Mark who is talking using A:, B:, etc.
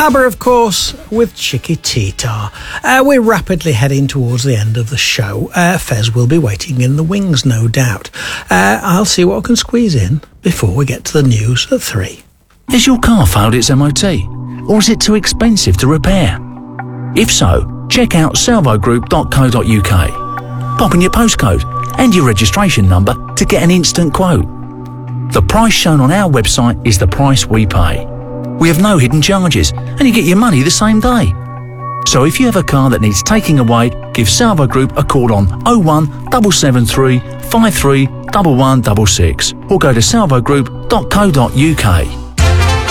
A: ABBA, of course, with Chiquitita. We're rapidly heading towards the end of the show. Fez will be waiting in the wings, no doubt. I'll see what I can squeeze in before we get to the news at 3.
B: Has your car failed its MOT? Or is it too expensive to repair? If so, check out salvogroup.co.uk. Pop in your postcode and your registration number to get an instant quote. The price shown on our website is the price we pay. We have no hidden charges and you get your money the same day. So if you have a car that needs taking away, give Salvo Group a call on 01773 53 1166 or go to salvogroup.co.uk.